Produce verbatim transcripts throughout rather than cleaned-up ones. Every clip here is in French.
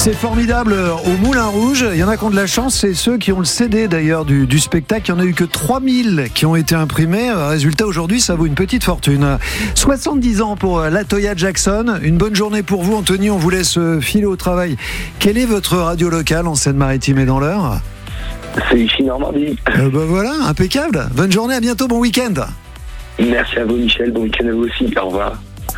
C'est formidable au Moulin Rouge. Il y en a qui ont de la chance, c'est ceux qui ont le C D d'ailleurs du, du spectacle. Il n'y en a eu que trois mille qui ont été imprimés. Résultat, aujourd'hui, ça vaut une petite fortune. soixante-dix ans pour Latoya Jackson. Une bonne journée pour vous, Anthony. On vous laisse filer au travail. Quelle est votre radio locale en Seine-Maritime et dans l'Eure ? C'est ici Normandie. Euh, ben voilà, impeccable. Bonne journée, à bientôt, bon week-end. Merci à vous, Michel. Bon week-end à vous aussi. Au revoir.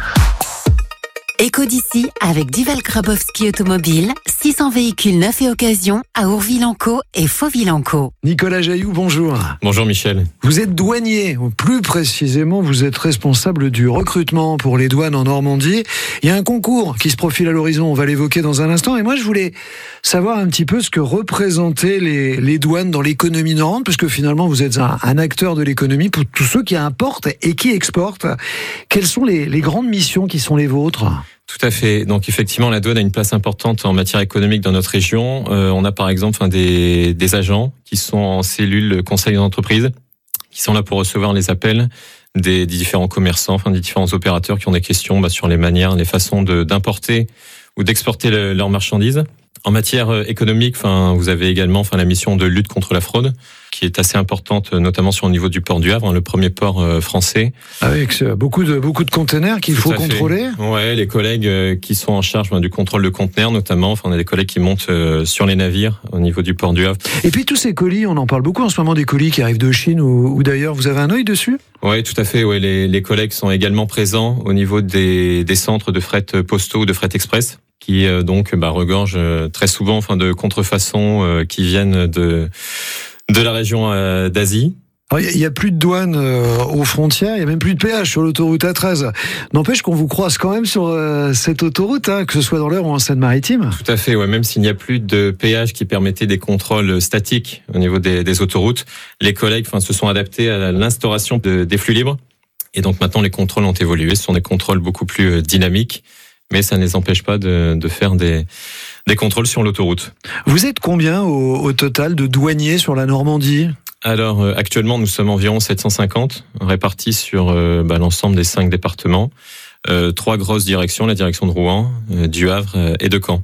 Éco d'ici avec Duval Grabowski Automobile, six cents véhicules neufs et occasion à Ourville-en-Caux et Fauville-en-Caux. Nicolas Jailloux, bonjour. Bonjour Michel. Vous êtes douanier, ou plus précisément, vous êtes responsable du recrutement pour les douanes en Normandie. Il y a un concours qui se profile à l'horizon, on va l'évoquer dans un instant. Et moi, je voulais savoir un petit peu ce que représentaient les, les douanes dans l'économie normande, parce que finalement, vous êtes un, un acteur de l'économie pour tous ceux qui importent et qui exportent. Quelles sont les, les grandes missions qui sont les vôtres ? Tout à fait. Donc effectivement, la douane a une place importante en matière économique dans notre région. Euh, on a par exemple enfin, des, des agents qui sont en cellule conseil d'entreprise, qui sont là pour recevoir les appels des, des différents commerçants, enfin des différents opérateurs qui ont des questions bah, sur les manières, les façons de, d'importer ou d'exporter le, leurs marchandises. En matière économique, enfin, vous avez également enfin, la mission de lutte contre la fraude, qui est assez importante, notamment sur le niveau du port du Havre, hein, le premier port euh, français. Avec beaucoup de beaucoup de containers qu'il Tout faut à fait. contrôler. Ouais, les collègues euh, qui sont en charge ben, du contrôle de conteneurs, notamment. Enfin, on a des collègues qui montent euh, sur les navires au niveau du port du Havre. Et puis tous ces colis, on en parle beaucoup en ce moment des colis qui arrivent de Chine ou, ou d'ailleurs. Vous avez un œil dessus ? Oui, tout à fait. Ouais, les, les collègues sont également présents au niveau des, des centres de fret postaux ou de fret express, qui euh, donc bah, regorgent euh, très souvent enfin, de contrefaçons euh, qui viennent de de la région euh, d'Asie. Il n'y a plus de douane euh, aux frontières, il n'y a même plus de péage sur l'autoroute A treize. N'empêche qu'on vous croise quand même sur euh, cette autoroute, hein, que ce soit dans l'Eure ou en Seine-Maritime. Tout à fait, ouais. Même s'il n'y a plus de péage qui permettait des contrôles statiques au niveau des, des autoroutes, les collègues enfin, se sont adaptés à l'instauration de, des flux libres. Et donc maintenant, les contrôles ont évolué. Ce sont des contrôles beaucoup plus dynamiques, mais ça ne les empêche pas de, de faire des, des contrôles sur l'autoroute. Vous êtes combien au, au total de douaniers sur la Normandie ? Alors euh, actuellement, nous sommes environ sept cent cinquante, répartis sur euh, bah, l'ensemble des cinq départements. Euh, trois grosses directions, la direction de Rouen, euh, du Havre euh, et de Caen.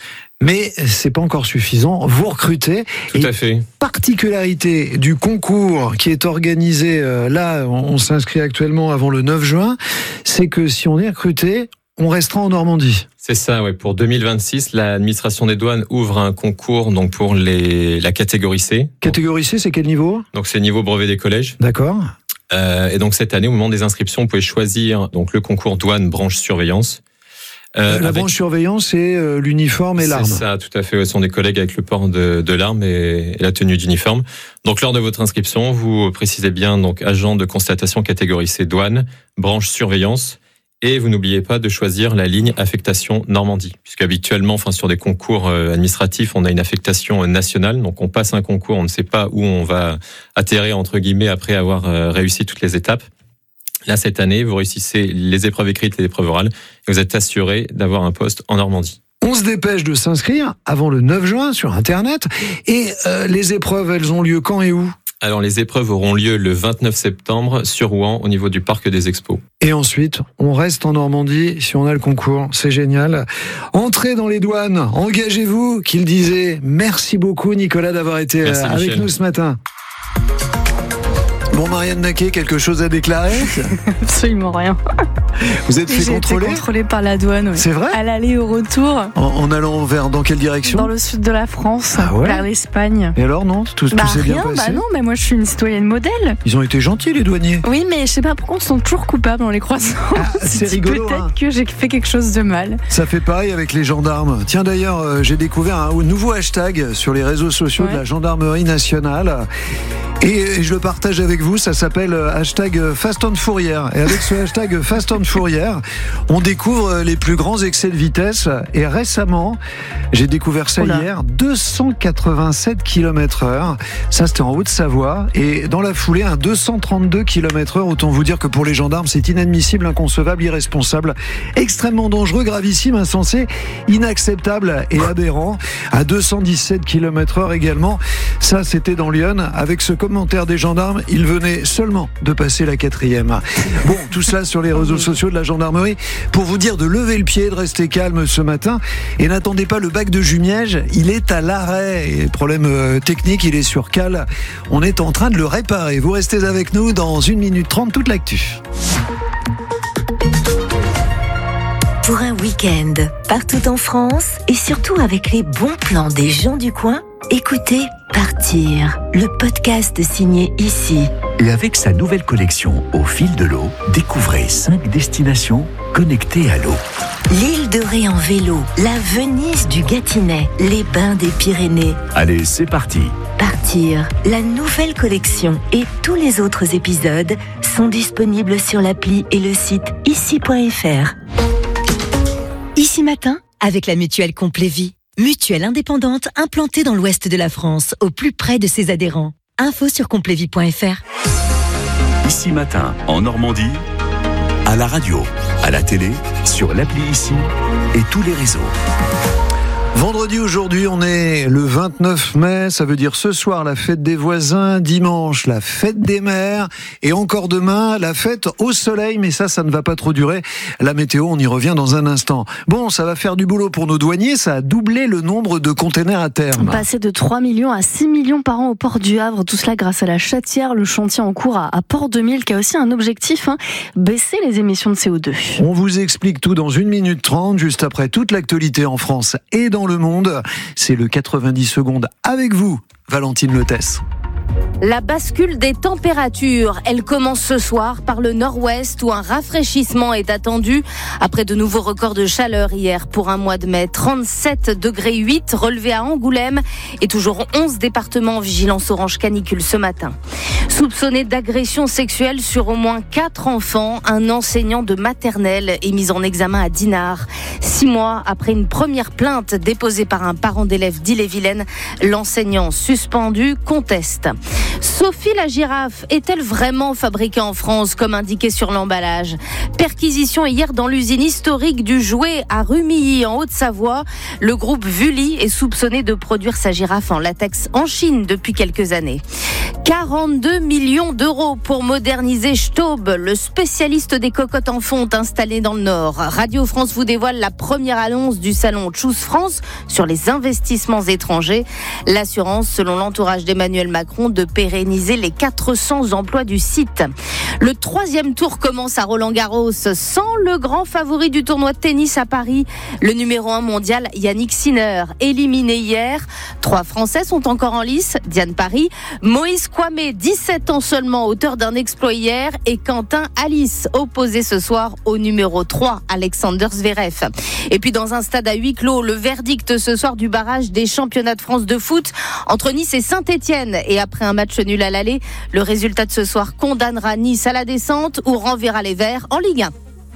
Mais c'est pas encore suffisant. Vous recrutez. Tout et à fait. Particularité du concours qui est organisé, euh, là, on, on s'inscrit actuellement avant le neuf juin, c'est que si on est recruté, on restera en Normandie. C'est ça, ouais. Pour deux mille vingt-six, l'administration des douanes ouvre un concours donc pour les la catégorie C. Catégorie C, c'est quel niveau ? Donc c'est niveau brevet des collèges. D'accord. Euh, et donc cette année, au moment des inscriptions, vous pouvez choisir donc le concours douane branche surveillance. Euh, la avec... branche surveillance, c'est euh, l'uniforme et l'arme. C'est ça, tout à fait. Ce sont des collègues avec le port de, de l'arme et, et la tenue d'uniforme. Donc lors de votre inscription, vous précisez bien donc agent de constatation catégorie C douane, branche surveillance. Et vous n'oubliez pas de choisir la ligne affectation Normandie, puisqu'habituellement, enfin sur des concours administratifs, on a une affectation nationale, donc on passe un concours, on ne sait pas où on va atterrir entre guillemets après avoir réussi toutes les étapes. Là, cette année, vous réussissez les épreuves écrites et les épreuves orales, et vous êtes assuré d'avoir un poste en Normandie. On se dépêche de s'inscrire avant le neuf juin sur Internet, et euh, les épreuves, elles ont lieu quand et où ? Alors, les épreuves auront lieu le vingt-neuf septembre sur Rouen, au niveau du parc des Expos. Et ensuite, on reste en Normandie si on a le concours. C'est génial. Entrez dans les douanes, engagez-vous, qu'il disait. Merci beaucoup, Nicolas, d'avoir été Merci, avec Michel. nous ce matin. Bon, Marianne Naquet, quelque chose à déclarer ? Absolument rien. Vous êtes fait J'ai contrôler ? été contrôlée par la douane, oui. C'est vrai ? À l'aller et au retour. En, en allant vers dans quelle direction ? Dans le sud de la France, Ah ouais vers l'Espagne. Et alors, non ? Tout, Bah tout s'est bien rien, passé ? bah non, mais moi je suis une citoyenne modèle. Ils ont été gentils, les douaniers. Oui, mais je sais pas pourquoi on se sent toujours coupable dans les croissants. Ah, c'est rigolo, Peut-être hein. que j'ai fait quelque chose de mal. Ça fait pareil avec les gendarmes. Tiens, d'ailleurs, euh, j'ai découvert un nouveau hashtag sur les réseaux sociaux Ouais. de la gendarmerie nationale. Et, et je le partage avec vous, ça s'appelle euh, hashtag Fast and Fourrière. Et avec ce hashtag Fast and Fourrière, on découvre les plus grands excès de vitesse. Et récemment, j'ai découvert ça Oula. hier, deux cent quatre-vingt-sept kilomètres heure. Ça, c'était en Haute-Savoie. Et dans la foulée, un deux cent trente-deux kilomètres heure. Autant vous dire que pour les gendarmes, c'est inadmissible, inconcevable, irresponsable, extrêmement dangereux, gravissime, insensé, inacceptable et aberrant. À deux cent dix-sept kilomètres heure également. Ça, c'était dans Lyon. Avec ce commentaire des gendarmes, il venait seulement de passer la quatrième. Bon, tout cela sur les réseaux sociaux. sociaux de la gendarmerie pour vous dire de lever le pied, de rester calme ce matin. Et n'attendez pas le bac de Jumièges, il est à l'arrêt. Et problème euh, technique, il est sur cale. On est en train de le réparer. Vous restez avec nous dans une minute trente, toute l'actu. Pour un week-end, partout en France et surtout avec les bons plans des gens du coin, écoutez Partir, le podcast signé Ici. Et avec sa nouvelle collection Au fil de l'eau, découvrez cinq destinations connectées à l'eau. L'île de Ré en vélo, la Venise du Gâtinais, les bains des Pyrénées. Allez, c'est parti. Partir, la nouvelle collection et tous les autres épisodes sont disponibles sur l'appli et le site ici point f r. Ici Matin, avec la mutuelle Complévie. Mutuelle indépendante implantée dans l'ouest de la France, au plus près de ses adhérents. Info sur complévie point f r. Ici Matin, en Normandie, à la radio, à la télé, sur l'appli Ici et tous les réseaux. Vendredi aujourd'hui, on est le vingt-neuf mai, ça veut dire ce soir la fête des voisins, dimanche la fête des mères et encore demain la fête au soleil, mais ça, ça ne va pas trop durer. La météo, on y revient dans un instant. Bon, ça va faire du boulot pour nos douaniers, ça a doublé le nombre de containers à terme. Passer de trois millions à six millions par an au port du Havre, tout cela grâce à la Chatière, le chantier en cours à, à Port-deux-mille qui a aussi un objectif, hein, baisser les émissions de C O deux. On vous explique tout dans une minute trente, juste après toute l'actualité en France et dans le monde. C'est le quatre-vingt-dix secondes avec vous, Valentine Lotès. La bascule des températures, elle commence ce soir par le nord-ouest où un rafraîchissement est attendu après de nouveaux records de chaleur hier pour un mois de mai. trente-sept degrés huit relevés à Angoulême et toujours onze départements en vigilance orange canicule ce matin. Soupçonné d'agression sexuelle sur au moins quatre enfants, un enseignant de maternelle est mis en examen à Dinard. Six mois après une première plainte déposée par un parent d'élève d'Ille-et-Vilaine, l'enseignant suspendu conteste. Sophie la girafe est-elle vraiment fabriquée en France comme indiqué sur l'emballage ? Perquisition hier dans l'usine historique du jouet à Rumilly en Haute-Savoie. Le groupe Vully est soupçonné de produire sa girafe en latex en Chine depuis quelques années. quarante-deux millions d'euros pour moderniser Staub, le spécialiste des cocottes en fonte installé dans le Nord. Radio France vous dévoile la première annonce du salon Choose France sur les investissements étrangers. L'assurance, selon l'entourage d'Emmanuel Macron, de pérenniser les quatre cents emplois du site. Le troisième tour commence à Roland-Garros sans le grand favori du tournoi de tennis à Paris. Le numéro un mondial, Yannick Sinner, éliminé hier. Trois Français sont encore en lice. Diane Paris, Moïse Kouamé, dix-sept ans seulement, auteur d'un exploit hier, et Quentin Alice, opposé ce soir au numéro trois, Alexander Zverev. Et puis dans un stade à huis clos, le verdict ce soir du barrage des championnats de France de foot entre Nice et Saint-Etienne. Et après un match nul à l'aller, le résultat de ce soir condamnera Nice à la descente ou renverra les Verts en Ligue un.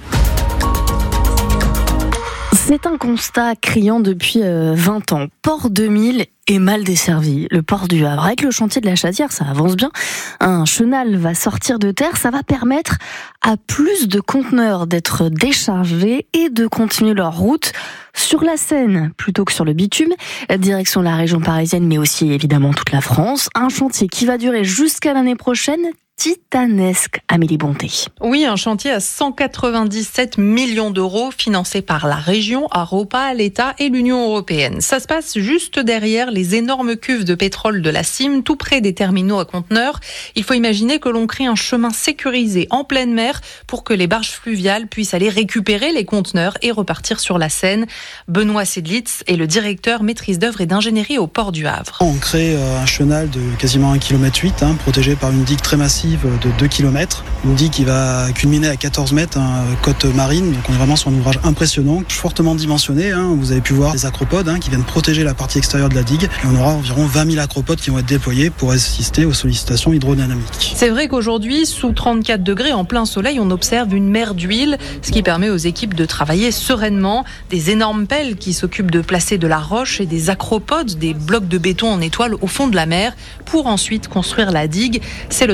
C'est un constat criant depuis vingt ans. Port-deux-mille est mal desservi. Le port du Havre, avec le chantier de la Chatière, ça avance bien. Un chenal va sortir de terre, ça va permettre à plus de conteneurs d'être déchargés et de continuer leur route sur la Seine plutôt que sur le bitume. Direction la région parisienne, mais aussi évidemment toute la France. Un chantier qui va durer jusqu'à l'année prochaine. Titanesque, Amélie Bonté. Oui, un chantier à cent quatre-vingt-dix-sept millions d'euros financé par la région, Aropa, l'État et l'Union européenne. Ça se passe juste derrière les énormes cuves de pétrole de la Cime, tout près des terminaux à conteneurs. Il faut imaginer que l'on crée un chemin sécurisé en pleine mer pour que les barges fluviales puissent aller récupérer les conteneurs et repartir sur la Seine. Benoît Sedlitz est le directeur maîtrise d'œuvre et d'ingénierie au port du Havre. On crée un chenal de quasiment un virgule huit kilomètres, hein, protégé par une digue très massive de deux kilomètres, une digue qui va culminer à quatorze mètres, hein, côte marine, donc on est vraiment sur un ouvrage impressionnant, fortement dimensionné, hein. Vous avez pu voir des acropodes, hein, qui viennent protéger la partie extérieure de la digue, et on aura environ vingt mille acropodes qui vont être déployés pour assister aux sollicitations hydrodynamiques. C'est vrai qu'aujourd'hui, sous trente-quatre degrés en plein soleil, on observe une mer d'huile, ce qui permet aux équipes de travailler sereinement. Des énormes pelles qui s'occupent de placer de la roche et des acropodes, des blocs de béton en étoile au fond de la mer, pour ensuite construire la digue. C'est le travail de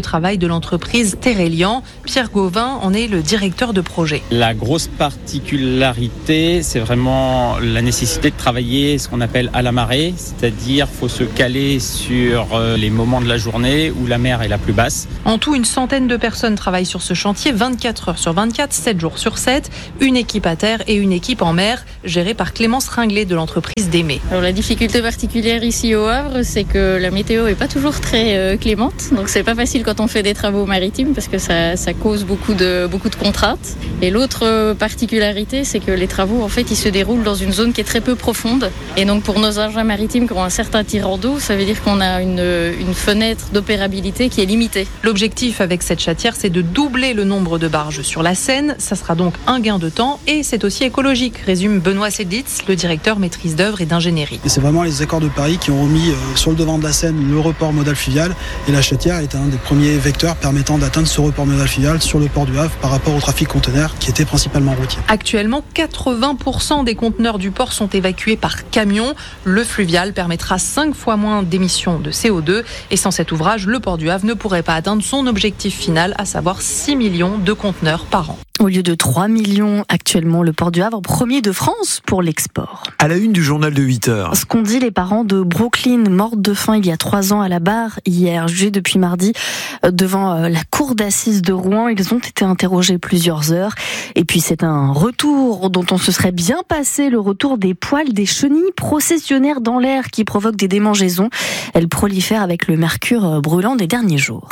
de l'entreprise Terrelian. Pierre Gauvin en est le directeur de projet. La grosse particularité, c'est vraiment la nécessité de travailler ce qu'on appelle à la marée, c'est-à-dire qu'il faut se caler sur les moments de la journée où la mer est la plus basse. En tout, une centaine de personnes travaillent sur ce chantier, vingt-quatre heures sur vingt-quatre, sept jours sur sept, une équipe à terre et une équipe en mer, gérée par Clémence Ringlet de l'entreprise d'Aimé. Alors la difficulté particulière ici au Havre, c'est que la météo est pas toujours très euh, clémente, donc c'est pas facile quand on fait des travaux maritimes parce que ça, ça cause beaucoup de, beaucoup de contraintes. Et l'autre particularité, c'est que les travaux, en fait, ils se déroulent dans une zone qui est très peu profonde. Et donc pour nos engins maritimes qui ont un certain tirant d'eau, ça veut dire qu'on a une, une fenêtre d'opérabilité qui est limitée. L'objectif avec cette chatière, c'est de doubler le nombre de barges sur la Seine. Ça sera donc un gain de temps et c'est aussi écologique, résume Benoît Sedlitz, le directeur maîtrise d'œuvre et d'ingénierie. Et c'est vraiment les accords de Paris qui ont remis euh, sur le devant de la Seine le report modal fluvial. Et la chatière est un des premiers vecteurs permettant d'atteindre ce report modal fluvial sur le port du Havre par rapport au trafic conteneur qui était principalement routier. Actuellement, quatre-vingts pour cent des conteneurs du port sont évacués par camion. Le fluvial permettra cinq fois moins d'émissions de C O deux. Et sans cet ouvrage, le port du Havre ne pourrait pas atteindre son objectif final, à savoir six millions de conteneurs par an. Au lieu de trois millions actuellement, le port du Havre, premier de France pour l'export. À la une du journal de huit heures. Ce qu'ont dit les parents de Brooklyn, morte de faim il y a trois ans à la barre, hier, jugée depuis mardi devant la cour d'assises de Rouen. Ils ont été interrogés plusieurs heures. Et puis c'est un retour dont on se serait bien passé, le retour des poils des chenilles processionnaires dans l'air qui provoquent des démangeaisons. Elles prolifèrent avec le mercure brûlant des derniers jours.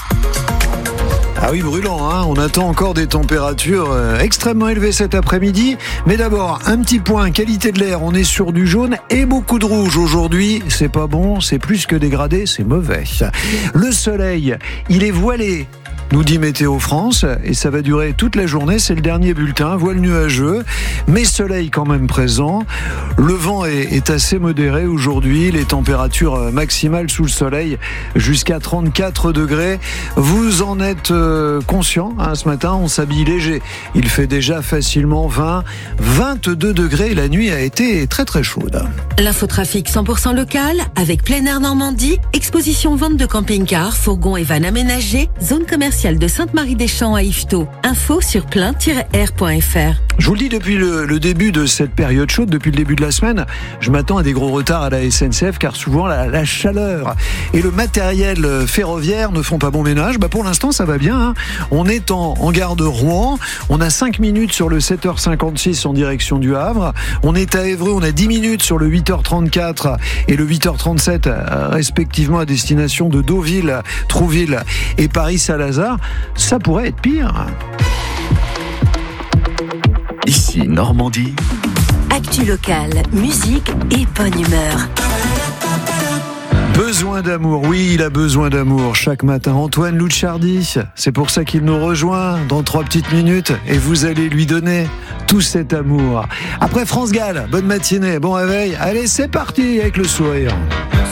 Ah oui, brûlant, hein. On attend encore des températures euh, extrêmement élevées cet après-midi. Mais d'abord, un petit point, qualité de l'air, on est sur du jaune et beaucoup de rouge aujourd'hui. C'est pas bon, c'est plus que dégradé, c'est mauvais. Le soleil, il est voilé, nous dit Météo France, et ça va durer toute la journée. C'est le dernier bulletin, voile nuageux, mais soleil quand même présent. Le vent est, est assez modéré aujourd'hui, les températures maximales sous le soleil jusqu'à trente-quatre degrés. Vous en êtes euh, conscient, hein, ce matin on s'habille léger. Il fait déjà facilement vingt, vingt-deux degrés. La nuit a été très très chaude. L'infotrafic cent pour cent local avec Plein Air Normandie, exposition vente de camping-cars, fourgons et vannes aménagés, zone commerciale de Sainte-Marie-des-Champs à Yvetot. Info sur plein tiret air point f r. Je vous le dis depuis le, le début de cette période chaude, depuis le début de la semaine, je m'attends à des gros retards à la S N C F car souvent la, la chaleur et le matériel ferroviaire ne font pas bon ménage. Bah pour l'instant ça va bien, hein. On est en, en gare de Rouen, on a cinq minutes sur le sept heures cinquante-six en direction du Havre, on est à Évreux, on a dix minutes sur le huit heures trente-quatre et le huit heures trente-sept respectivement à destination de Deauville, Trouville et Paris-Saint-Lazare. Ça pourrait être pire. Ici Normandie. Actu locale, musique et bonne humeur. Besoin d'amour, oui, il a besoin d'amour chaque matin. Antoine Louchardi, c'est pour ça qu'il nous rejoint dans trois petites minutes et vous allez lui donner tout cet amour. Après France Gall, bonne matinée, bon réveil. Allez, c'est parti avec le sourire.